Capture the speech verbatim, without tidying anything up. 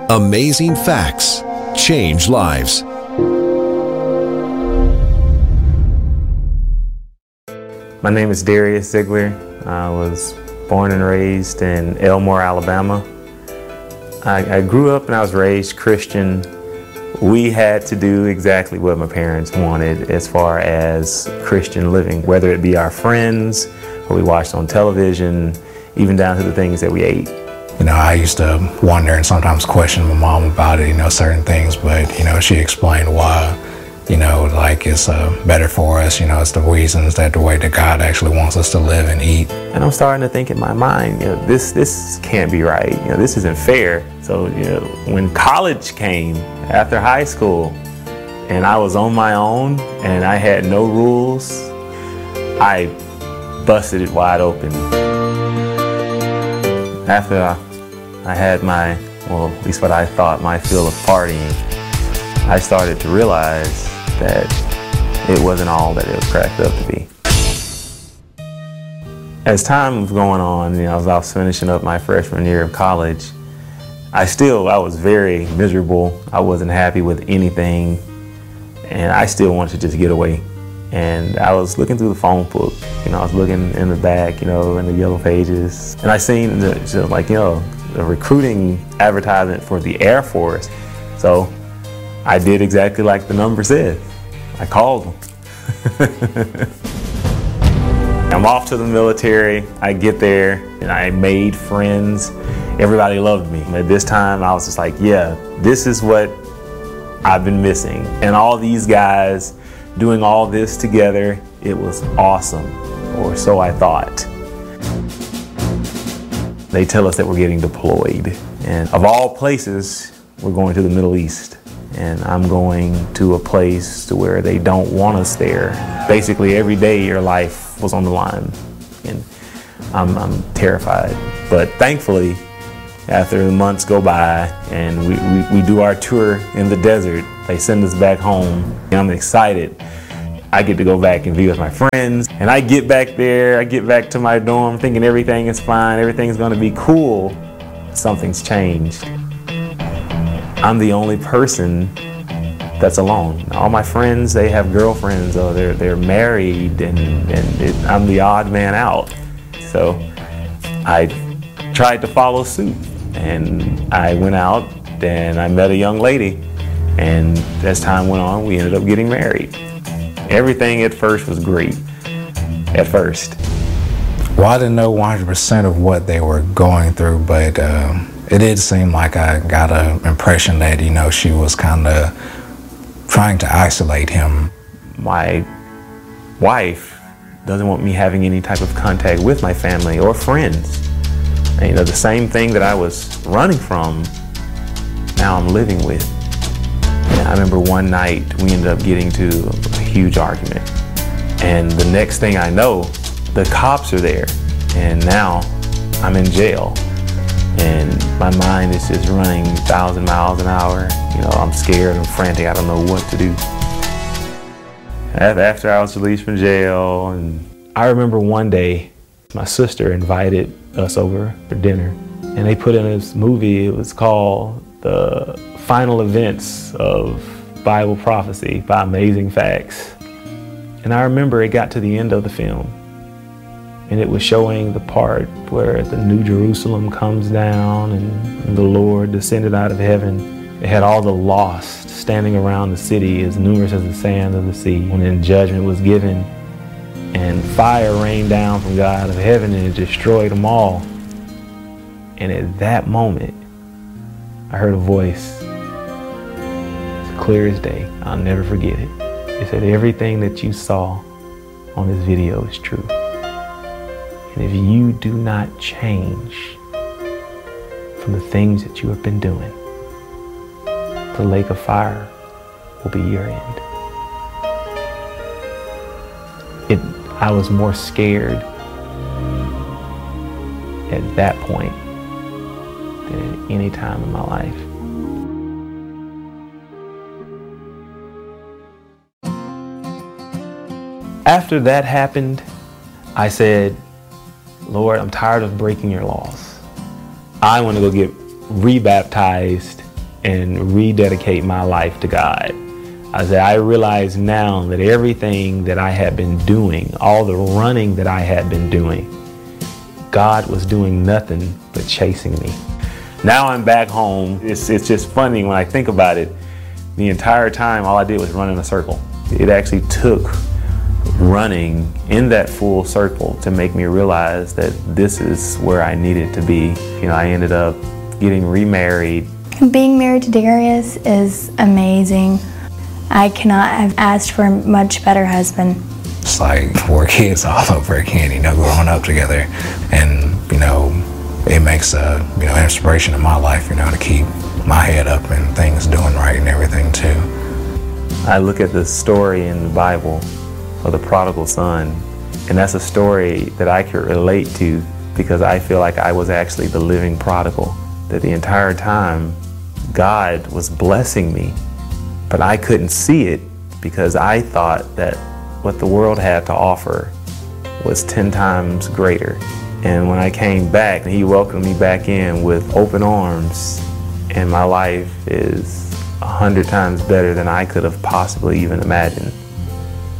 Amazing facts change lives. My name is Darius Ziegler. I was born and raised in Elmore, Alabama. I, I grew up and I was raised Christian. We had to do exactly what my parents wanted as far as Christian living, whether it be our friends, or we watched on television, even down to the things that we ate. You know, I used to wonder and sometimes question my mom about it, you know, certain things, but, you know, she explained why, you know, like it's uh, better for us, you know, it's the reasons that the way that God actually wants us to live and eat. And I'm starting to think in my mind, you know, this, this can't be right, you know, this isn't fair. So, you know, when college came after high school and I was on my own and I had no rules, I busted it wide open. After I, I had my, well, at least what I thought, my fill of partying, I started to realize that it wasn't all that it was cracked up to be. As time was going on, you know, as I was finishing up my freshman year of college, I still, I was very miserable. I wasn't happy with anything, and I still wanted to just get away. And I was looking through the phone book, you know, I was looking in the back, you know, in the yellow pages, and I seen the, just like, you know, a recruiting advertisement for the Air Force. So I did exactly like the number said. I called them. I'm off to the military. I get there and I made friends. Everybody loved me. At this time, I was just like, yeah, this is what I've been missing. And all these guys doing all this together, it was awesome, or so I thought. They tell us that we're getting deployed. And of all places, we're going to the Middle East. And I'm going to a place to where they don't want us there. Basically, every day your life was on the line. And I'm, I'm terrified. But thankfully, after the months go by and we, we, we do our tour in the desert, they send us back home. And I'm excited. I get to go back and be with my friends. And I get back there, I get back to my dorm thinking everything is fine, everything's gonna be cool. Something's changed. I'm the only person that's alone. All my friends, they have girlfriends, or they're, they're married, and, and it, I'm the odd man out. So I tried to follow suit, and I went out and I met a young lady, and as time went on, we ended up getting married. Everything at first was great, at first. Well, I didn't know one hundred percent of what they were going through, but uh, it did seem like I got an impression that, you know, she was kind of trying to isolate him. My wife doesn't want me having any type of contact with my family or friends. And, you know, the same thing that I was running from, now I'm living with. And I remember one night we ended up getting to a huge argument. And the next thing I know, the cops are there. And now I'm in jail. And my mind is just running a thousand miles an hour. You know, I'm scared, I'm frantic, I don't know what to do. After I was released from jail, and I remember one day, my sister invited us over for dinner. And they put in this movie, it was called The Final Events of Bible Prophecy by Amazing Facts. And I remember it got to the end of the film, and it was showing the part where the New Jerusalem comes down and the Lord descended out of heaven. It had all the lost standing around the city, as numerous as the sand of the sea. And then judgment was given, and fire rained down from God of heaven, and it destroyed them all. And at that moment, I heard a voice, as clear as day. I'll never forget it. It said, everything that you saw on this video is true. And if you do not change from the things that you have been doing, the lake of fire will be your end. It, I was more scared at that point than at any time in my life. After that happened, I said, Lord, I'm tired of breaking your laws. I want to go get rebaptized and rededicate my life to God. I said, I realize now that everything that I had been doing, all the running that I had been doing, God was doing nothing but chasing me. Now I'm back home. It's, it's just funny when I think about it. The entire time, all I did was run in a circle. It actually took running in that full circle to make me realize that this is where I needed to be. You know, I ended up getting remarried. Being married to Darius is amazing. I cannot have asked for a much better husband. It's like four kids all over again, you know, growing up together. And, you know, it makes a, you know, inspiration in my life, you know, to keep my head up and things doing right and everything too. I look at the story in the Bible of the prodigal son, and that's a story that I could relate to because I feel like I was actually the living prodigal. That the entire time God was blessing me, but I couldn't see it because I thought that what the world had to offer was ten times greater. And when I came back, he welcomed me back in with open arms, and my life is a hundred times better than I could have possibly even imagined.